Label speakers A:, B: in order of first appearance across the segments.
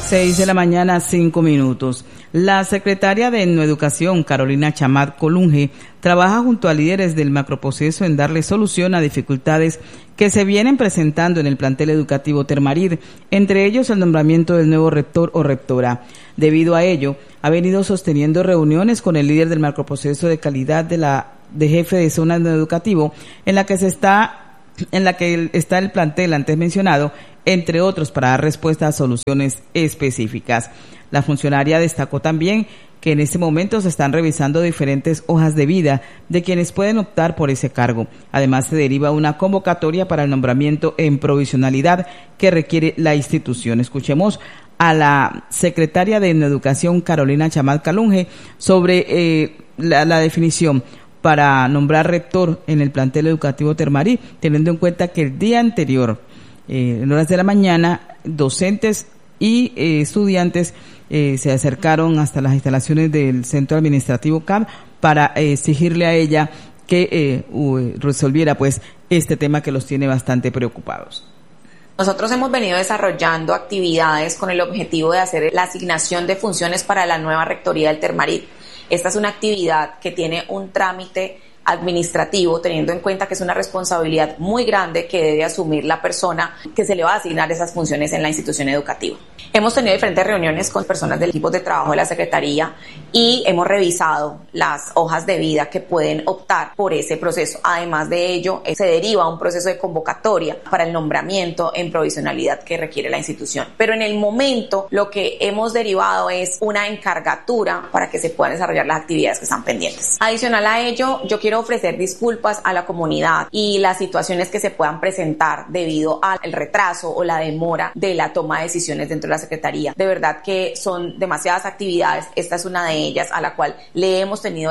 A: 6 de la mañana, 5 minutos. La secretaria de Educación, Carolina Chamat Colunge, trabaja junto a líderes del macroproceso en darle solución a dificultades que se vienen presentando en el plantel educativo Termarid, entre ellos el nombramiento del nuevo rector o rectora. Debido a ello, ha venido sosteniendo reuniones con el líder del macroproceso de calidad de jefe de zona educativo, en la que está el plantel antes mencionado, entre otros, para dar respuesta a soluciones específicas. La funcionaria destacó también que en este momento se están revisando diferentes hojas de vida de quienes pueden optar por ese cargo. Además, se deriva una convocatoria para el nombramiento en provisionalidad que requiere la institución. Escuchemos a la secretaria de Educación, Carolina Chamat Colunge, sobre la definición para nombrar rector en el plantel educativo Termarí, teniendo en cuenta que el día anterior, en horas de la mañana, docentes y estudiantes se acercaron hasta las instalaciones del Centro Administrativo CAM para exigirle a ella que resolviera pues este tema que los tiene bastante preocupados.
B: Nosotros hemos venido desarrollando actividades con el objetivo de hacer la asignación de funciones para la nueva rectoría del Termarí. Esta es una actividad que tiene un trámite administrativo, teniendo en cuenta que es una responsabilidad muy grande que debe asumir la persona que se le va a asignar esas funciones en la institución educativa. Hemos tenido diferentes reuniones con personas del equipo de trabajo de la Secretaría y hemos revisado las hojas de vida que pueden optar por ese proceso. Además de ello, se deriva un proceso de convocatoria para el nombramiento en provisionalidad que requiere la institución. Pero en el momento lo que hemos derivado es una encargatura para que se puedan desarrollar las actividades que están pendientes. Adicional a ello, yo quiero ofrecer disculpas a la comunidad y las situaciones que se puedan presentar debido al retraso o la demora de la toma de decisiones dentro de la Secretaría. De verdad que son demasiadas actividades, esta es una de ellas a la cual le hemos tenido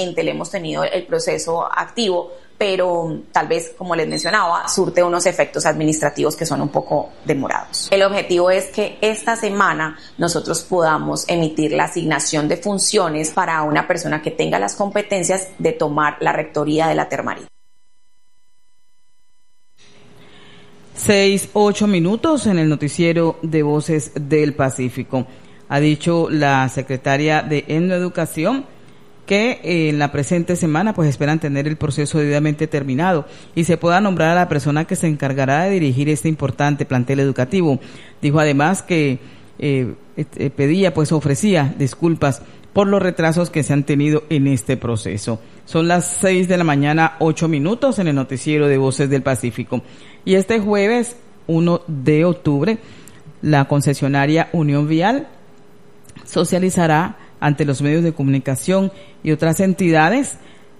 B: el proceso activo, pero tal vez, como les mencionaba, surte unos efectos administrativos que son un poco demorados. El objetivo es que esta semana nosotros podamos emitir la asignación de funciones para una persona que tenga las competencias de tomar la rectoría de la Termarí.
A: 6:08 en el noticiero de Voces del Pacífico. Ha dicho la secretaria de Educación que en la presente semana pues esperan tener el proceso debidamente terminado y se pueda nombrar a la persona que se encargará de dirigir este importante plantel educativo. Dijo además que ofrecía disculpas por los retrasos que se han tenido en este proceso. Son las 6:08 en el noticiero de Voces del Pacífico. Y este jueves 1 de octubre, la concesionaria Unión Vial socializará ante los medios de comunicación y otras entidades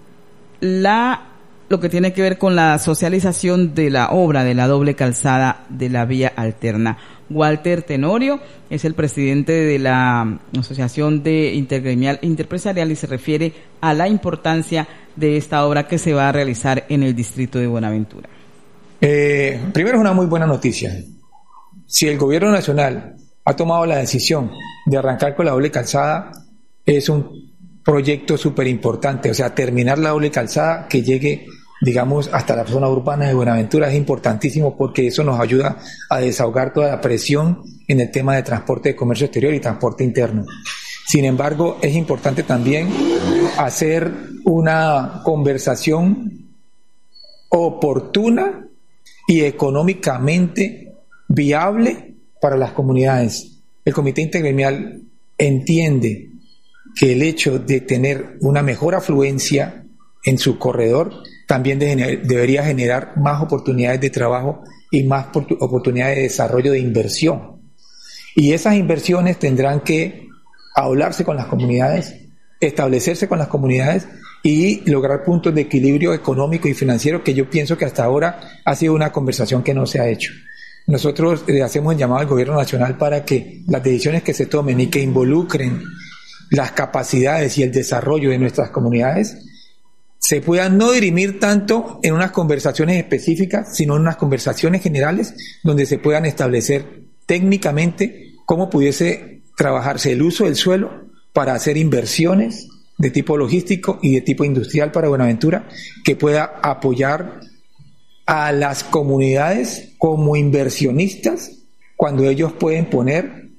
A: lo que tiene que ver con la socialización de la obra de la doble calzada de la vía alterna. Walter Tenorio es el presidente de la Asociación de Intergremial Interempresarial y se refiere a la importancia de esta obra que se va a realizar en el distrito de Buenaventura.
C: Primero, es una muy buena noticia. Si el gobierno nacional ha tomado la decisión de arrancar con la doble calzada, es un proyecto súper importante. O sea, terminar la doble calzada que llegue, digamos, hasta la zona urbana de Buenaventura es importantísimo porque eso nos ayuda a desahogar toda la presión en el tema de transporte de comercio exterior y transporte interno. Sin embargo, es importante también hacer una conversación oportuna y económicamente viable para las comunidades. El Comité Intergremial entiende que el hecho de tener una mejor afluencia en su corredor también debería generar más oportunidades de trabajo y más oportunidades de desarrollo de inversión. Y esas inversiones tendrán que hablarse con las comunidades, establecerse con las comunidades y lograr puntos de equilibrio económico y financiero, que yo pienso que hasta ahora ha sido una conversación que no se ha hecho. Nosotros hacemos el llamado al gobierno nacional para que las decisiones que se tomen y que involucren las capacidades y el desarrollo de nuestras comunidades se puedan no dirimir tanto en unas conversaciones específicas, sino en unas conversaciones generales donde se puedan establecer técnicamente cómo pudiese trabajarse el uso del suelo para hacer inversiones de tipo logístico y de tipo industrial para Buenaventura, que pueda apoyar a las comunidades como inversionistas cuando ellos pueden poner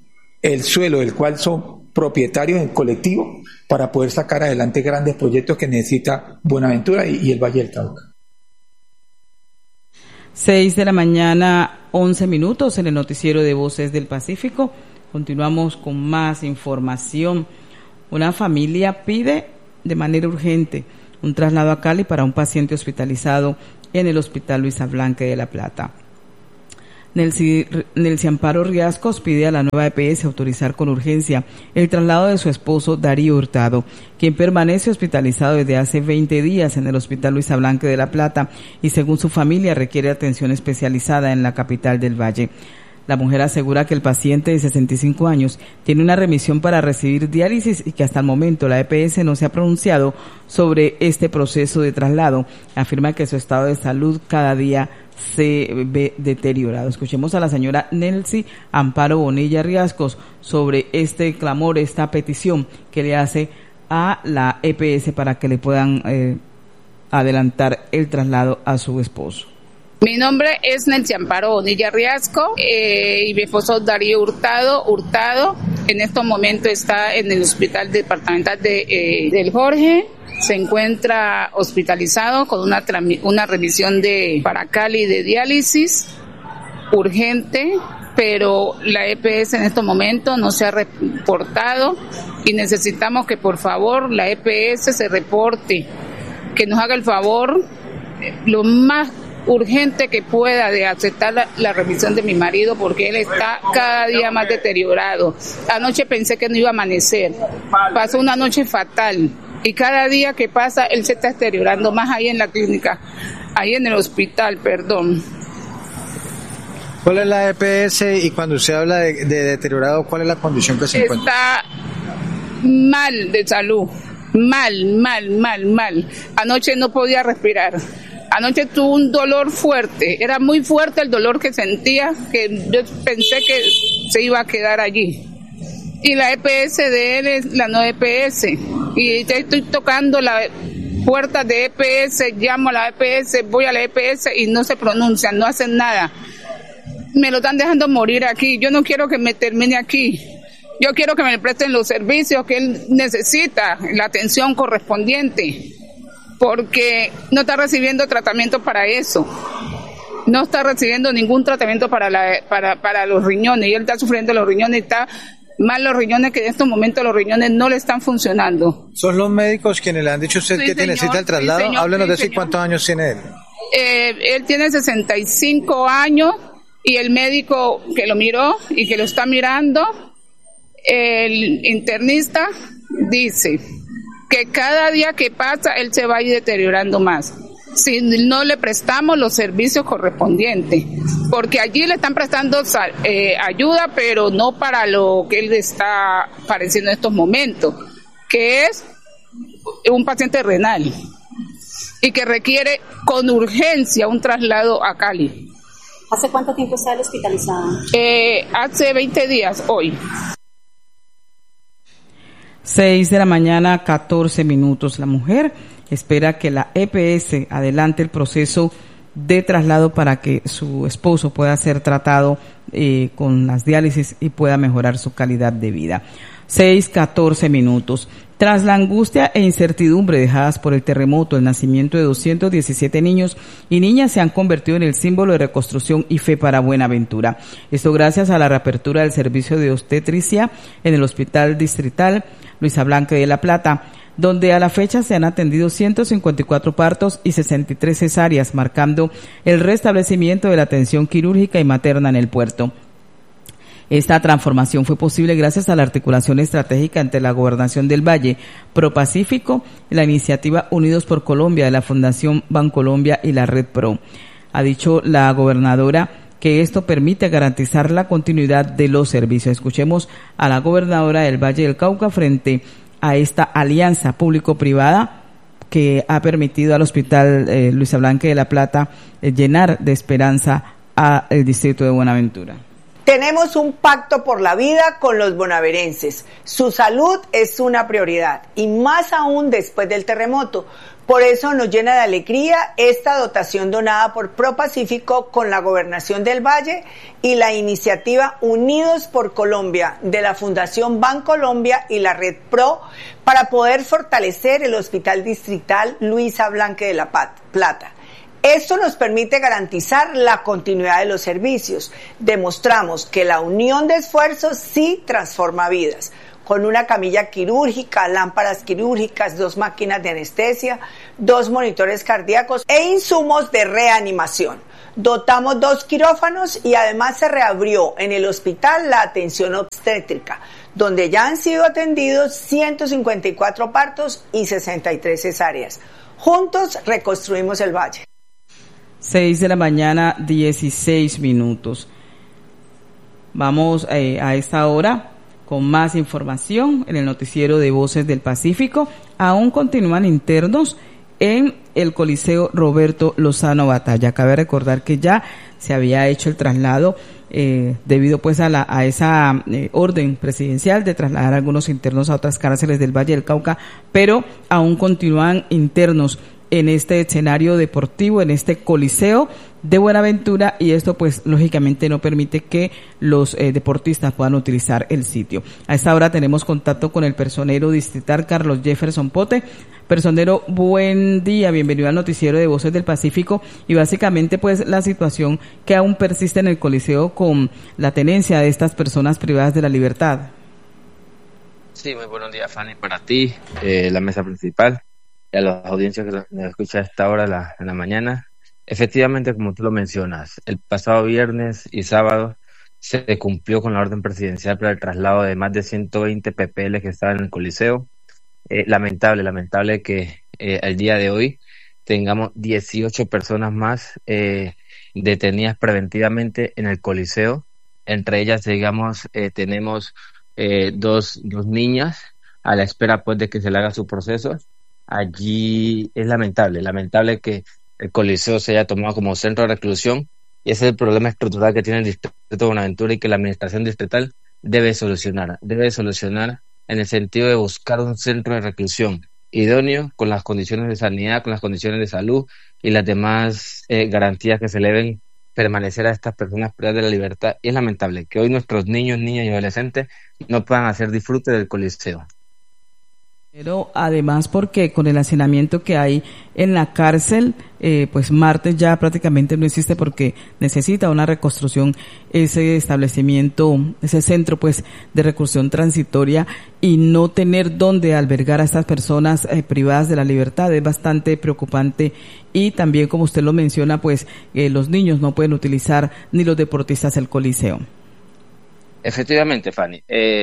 C: el suelo del cual son propietarios en colectivo para poder sacar adelante grandes proyectos que necesita Buenaventura y el Valle del Cauca.
A: 6:11 a.m. en el noticiero de Voces del Pacífico. Continuamos con más información. Una familia pide de manera urgente un traslado a Cali para un paciente hospitalizado en el Hospital Luisa Blanque de La Plata. Nelcy Amparo Riascos pide a la nueva EPS autorizar con urgencia el traslado de su esposo Darío Hurtado, quien permanece hospitalizado desde hace 20 días en el Hospital Luisa Blanque de La Plata y según su familia requiere atención especializada en la capital del Valle. La mujer asegura que el paciente de 65 años tiene una remisión para recibir diálisis y que hasta el momento la EPS no se ha pronunciado sobre este proceso de traslado. Afirma que su estado de salud cada día se ve deteriorado. Escuchemos a la señora Nelcy Amparo Bonilla Riascos sobre este clamor, esta petición que le hace a la EPS para que le puedan adelantar el traslado a su esposo.
D: Mi nombre es Nelcy Amparo Bonilla Riasco y mi esposo Darío Hurtado en estos momentos está en el hospital departamental del Jorge. Se encuentra hospitalizado con una remisión para Cali de diálisis urgente, pero la EPS en estos momentos no se ha reportado y necesitamos que por favor la EPS se reporte, que nos haga el favor lo más urgente que pueda de aceptar la remisión de mi marido porque él está cada día más deteriorado. Anoche pensé que no iba a amanecer, pasó una noche fatal y cada día que pasa él se está deteriorando más ahí en la clínica, ahí en el hospital, perdón.
E: ¿Cuál es la EPS y cuando usted habla de deteriorado, cuál es la condición que se encuentra?
D: Está mal de salud, mal. Anoche no podía respirar. Anoche tuvo un dolor fuerte, era muy fuerte el dolor que sentía, que yo pensé que se iba a quedar allí. Y la EPS de él es la no EPS. Y ya estoy tocando la puerta de EPS, llamo a la EPS, voy a la EPS y no se pronuncian, no hacen nada. Me lo están dejando morir aquí, yo no quiero que me termine aquí. Yo quiero que me presten los servicios que él necesita, la atención correspondiente. Porque no está recibiendo tratamiento para eso, no está recibiendo ningún tratamiento para los riñones, y él está sufriendo los riñones, está mal los riñones, que en estos momentos los riñones no le están funcionando.
E: ¿Son los médicos quienes le han dicho a usted que necesita el traslado? Sí, señor, háblenos de eso. ¿Cuántos años tiene él?
D: Él tiene 65 años y el médico que lo miró y que lo está mirando, el internista, dice que cada día que pasa él se va a ir deteriorando más si no le prestamos los servicios correspondientes, porque allí le están prestando ayuda, pero no para lo que él está padeciendo en estos momentos, que es un paciente renal y que requiere con urgencia un traslado a Cali.
F: ¿Hace cuánto tiempo está hospitalizado?
D: Hace 20 días hoy.
A: 6:14 a.m. La mujer espera que la EPS adelante el proceso de traslado para que su esposo pueda ser tratado con las diálisis y pueda mejorar su calidad de vida. 6:14 a.m. Tras la angustia e incertidumbre dejadas por el terremoto, el nacimiento de 217 niños y niñas se han convertido en el símbolo de reconstrucción y fe para Buenaventura. Esto gracias a la reapertura del servicio de obstetricia en el Hospital Distrital Luisa Blanque de La Plata, donde a la fecha se han atendido 154 partos y 63 cesáreas, marcando el restablecimiento de la atención quirúrgica y materna en el puerto. Esta transformación fue posible gracias a la articulación estratégica entre la Gobernación del Valle, ProPacífico, la iniciativa Unidos por Colombia de la Fundación Bancolombia y la Red Pro. Ha dicho la gobernadora que esto permite garantizar la continuidad de los servicios. Escuchemos a la gobernadora del Valle del Cauca frente a esta alianza público-privada que ha permitido al Hospital Luisa Blanque de La Plata llenar de esperanza al distrito de Buenaventura.
G: Tenemos un pacto por la vida con los bonaerenses. Su salud es una prioridad y más aún después del terremoto. Por eso nos llena de alegría esta dotación donada por ProPacífico con la Gobernación del Valle y la iniciativa Unidos por Colombia de la Fundación Bancolombia y la Red Pro para poder fortalecer el Hospital Distrital Luisa Blanque de la Plata. Esto nos permite garantizar la continuidad de los servicios. Demostramos que la unión de esfuerzos sí transforma vidas. Con una camilla quirúrgica, lámparas quirúrgicas, 2 máquinas de anestesia, 2 monitores cardíacos e insumos de reanimación. Dotamos 2 quirófanos y además se reabrió en el hospital la atención obstétrica, donde ya han sido atendidos 154 partos y 63 cesáreas. Juntos reconstruimos el valle.
A: 6 de la mañana, 16 minutos. Vamos a esta hora con más información en el noticiero de Voces del Pacífico. Aún continúan internos en el Coliseo Roberto Lozano Batalla. Cabe recordar que ya se había hecho el traslado debido pues a esa orden presidencial de trasladar a algunos internos a otras cárceles del Valle del Cauca, pero aún continúan internos en este escenario deportivo, en este Coliseo de Buenaventura, y esto pues lógicamente no permite que los deportistas puedan utilizar el sitio. A esta hora tenemos contacto con el personero distrital Carlos Jefferson Pote. Personero, buen día, bienvenido al noticiero de Voces del Pacífico, y básicamente pues la situación que aún persiste en el Coliseo con la tenencia de estas personas privadas de la libertad.
H: Sí, muy buenos días, Fanny, para ti, la mesa principal, y a las audiencias que nos escuchan a esta hora en la mañana. Efectivamente, como tú lo mencionas, el pasado viernes y sábado se cumplió con la orden presidencial para el traslado de más de 120 PPL que estaban en el Coliseo. Lamentable que al día de hoy tengamos 18 personas más detenidas preventivamente en el Coliseo. Entre ellas, digamos, tenemos dos niñas a la espera pues de que se le haga su proceso. Allí es lamentable que el Coliseo se haya tomado como centro de reclusión, y ese es el problema estructural que tiene el distrito de Buenaventura y que la administración distrital debe solucionar en el sentido de buscar un centro de reclusión idóneo con las condiciones de sanidad, con las condiciones de salud y las demás garantías que se le deben permanecer a estas personas privadas de la libertad. Y es lamentable que hoy nuestros niños, niñas y adolescentes no puedan hacer disfrute del Coliseo.
A: Pero además porque con el hacinamiento que hay en la cárcel, pues Martes ya prácticamente no existe porque necesita una reconstrucción ese establecimiento, ese centro pues de reclusión transitoria, y no tener dónde albergar a estas personas privadas de la libertad es bastante preocupante. Y también, como usted lo menciona, pues los niños no pueden utilizar ni los deportistas el Coliseo.
H: Efectivamente, Fanny,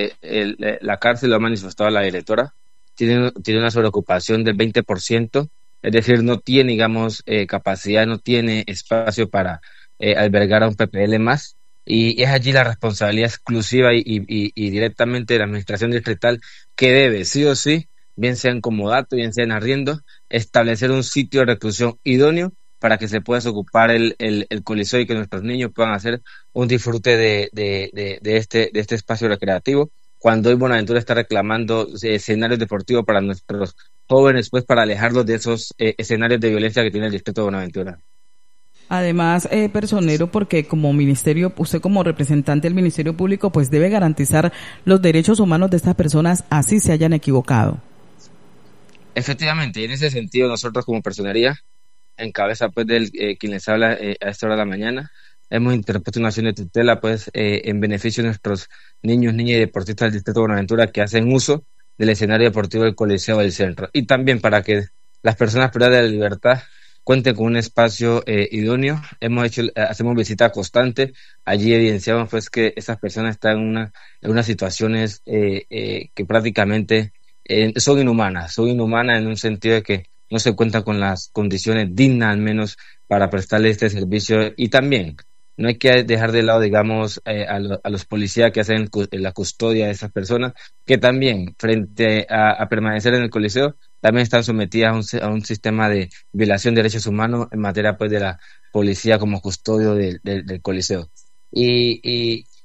H: la cárcel lo ha manifestado la directora. Tiene una sobreocupación del 20%, es decir, no tiene, digamos, capacidad, no tiene espacio para albergar a un PPL más, y es allí la responsabilidad exclusiva y directamente de la administración distrital, que debe, sí o sí, bien sea en comodato, bien sea en arriendo, establecer un sitio de reclusión idóneo para que se pueda ocupar el Coliseo y que nuestros niños puedan hacer un disfrute de este espacio recreativo, cuando hoy Buenaventura está reclamando escenarios deportivos para nuestros jóvenes, pues para alejarlos de esos escenarios de violencia que tiene el distrito de Buenaventura.
A: Además, personero, porque como ministerio, usted como representante del Ministerio Público, pues debe garantizar los derechos humanos de estas personas, así se hayan equivocado.
H: Efectivamente, y en ese sentido nosotros como personería, en cabeza pues del quien les habla a esta hora de la mañana, hemos interpuesto una acción de tutela pues en beneficio de nuestros niños, niñas y deportistas del distrito de Buenaventura que hacen uso del escenario deportivo del Coliseo del Centro, y también para que las personas privadas de la libertad cuenten con un espacio idóneo. Hacemos visitas constantes, allí evidenciamos pues que esas personas están en unas situaciones que prácticamente son inhumanas en un sentido de que no se cuentan con las condiciones dignas al menos para prestarle este servicio. Y también no hay que dejar de lado, digamos, a los policías que hacen la custodia de esas personas, que también, frente a permanecer en el Coliseo, también están sometidas a un sistema de violación de derechos humanos en materia pues de la policía como custodio del Coliseo. Y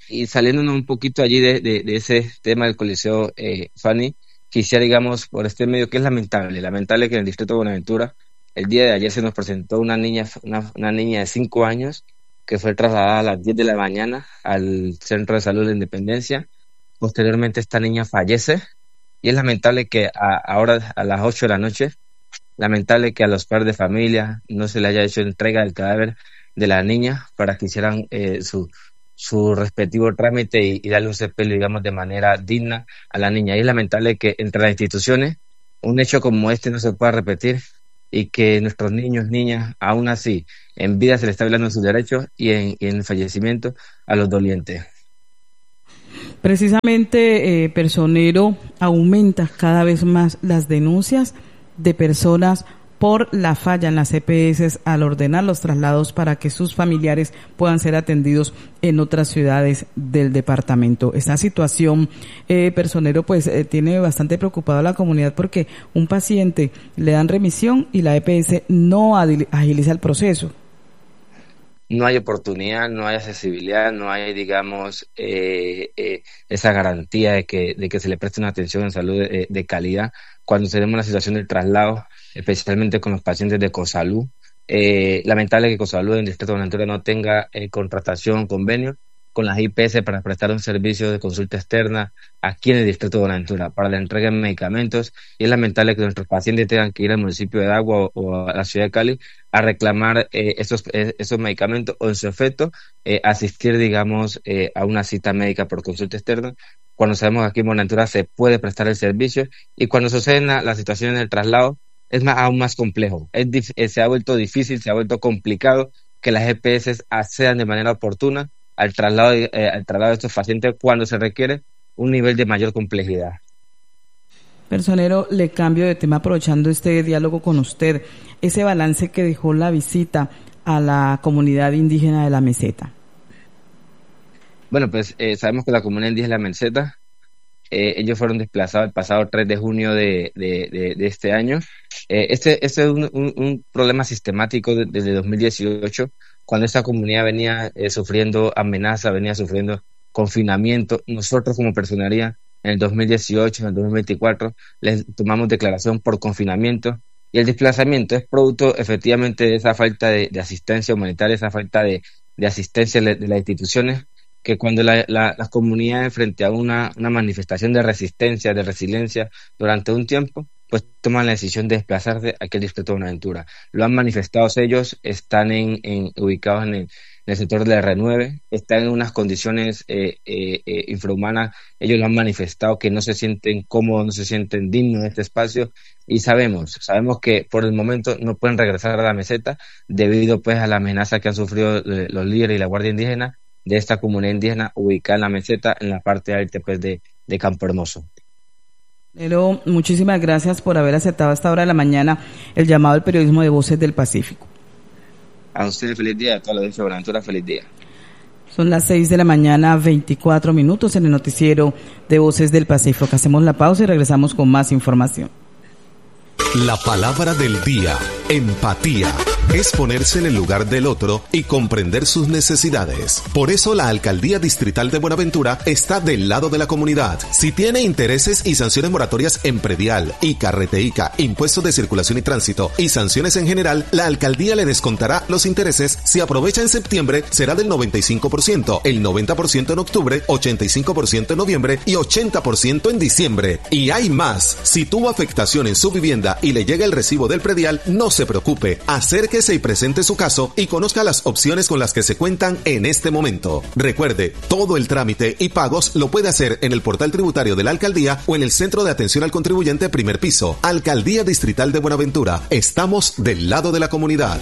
H: Y saliéndonos un poquito allí de ese tema del Coliseo, Fanny, quisiera, digamos, por este medio, que es lamentable que en el distrito de Buenaventura, el día de ayer se nos presentó una niña de 5 años que fue trasladada a las 10 de la mañana al Centro de Salud de la Independencia. Posteriormente esta niña fallece, y es lamentable que ahora a las 8 de la noche, lamentable que a los padres de familia no se le haya hecho entrega del cadáver de la niña para que hicieran su respectivo trámite y darle un sepelio, digamos, de manera digna a la niña. Y es lamentable que entre las instituciones un hecho como este no se pueda repetir, y que nuestros niños, niñas, aún así, en vida se les está violando sus derechos, y en fallecimiento a los dolientes.
A: Precisamente, Personero, aumenta cada vez más las denuncias de personas por la falla en las EPS al ordenar los traslados para que sus familiares puedan ser atendidos en otras ciudades del departamento. Esta situación, Personero, pues tiene bastante preocupado a la comunidad, porque un paciente le dan remisión y la EPS no agiliza el proceso.
H: No hay oportunidad, no hay accesibilidad, no hay, digamos, esa garantía de que se le preste una atención en salud de calidad cuando tenemos la situación del traslado, especialmente con los pacientes de Cosalud. Lamentable que Cosalud en el distrito de Buenaventura no tenga contratación, convenio con las IPS para prestar un servicio de consulta externa aquí en el distrito de Buenaventura para la entrega de medicamentos, y es lamentable que nuestros pacientes tengan que ir al municipio de Agua o a la ciudad de Cali a reclamar esos medicamentos, o en su efecto asistir, digamos, a una cita médica por consulta externa, cuando sabemos que aquí en Buenaventura se puede prestar el servicio, y cuando suceden las situaciones del traslado es aún más complejo. Se ha vuelto difícil, se ha vuelto complicado que las EPS accedan de manera oportuna al traslado de estos pacientes cuando se requiere un nivel de mayor complejidad.
A: Personero, le cambio de tema aprovechando este diálogo con usted. Ese balance que dejó la visita a la comunidad indígena de la Meseta.
H: Bueno, pues sabemos que la comunidad indígena de la Meseta, ellos fueron desplazados el pasado 3 de junio de este año. Este es un problema sistemático desde 2018, cuando esta comunidad venía sufriendo amenazas, venía sufriendo confinamiento. Nosotros como personería en el 2018, en el 2024, les tomamos declaración por confinamiento, y el desplazamiento es producto efectivamente de esa falta de asistencia humanitaria, esa falta de asistencia de las instituciones, que cuando las comunidades frente a una manifestación de resistencia, de resiliencia durante un tiempo, pues toman la decisión de desplazarse aquí al distrito de Buenaventura. Lo han manifestado ellos, están ubicados en el sector de la R9, están en unas condiciones infrahumanas. Ellos lo han manifestado, que no se sienten cómodos, no se sienten dignos de este espacio, y sabemos que por el momento no pueden regresar a la meseta debido pues a la amenaza que han sufrido los líderes y la Guardia Indígena de esta comunidad indígena ubicada en la meseta, en la parte alta pues de Campo Hermoso.
A: Pero muchísimas gracias por haber aceptado a esta hora de la mañana el llamado al periodismo de Voces del Pacífico.
H: A ustedes feliz día, a toda la audiencia de Buenaventura feliz día.
A: Son las 6 de la mañana, 24 minutos en el noticiero de Voces del Pacífico. Hacemos la pausa y regresamos con más información.
I: La palabra del día, empatía. Es ponerse en el lugar del otro y comprender sus necesidades. Por eso la Alcaldía Distrital de Buenaventura está del lado de la comunidad. Si tiene intereses y sanciones moratorias en predial, ICA, Reteica, impuestos de circulación y tránsito y sanciones en general, la Alcaldía le descontará los intereses. Si aprovecha en septiembre, será del 95%, el 90% en octubre, 85% en noviembre y 80% en diciembre. Y hay más. Si tuvo afectación en su vivienda y le llega el recibo del predial, no se preocupe. Acérquese y presente su caso y conozca las opciones con las que se cuentan en este momento. Recuerde, todo el trámite y pagos lo puede hacer en el portal tributario de la Alcaldía o en el Centro de Atención al Contribuyente primer piso. Alcaldía Distrital de Buenaventura. Estamos del lado de la comunidad.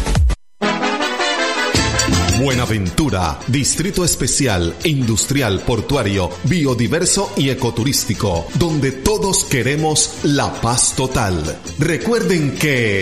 I: Buenaventura, Distrito Especial, Industrial, Portuario, Biodiverso y Ecoturístico, donde todos queremos la paz total. Recuerden que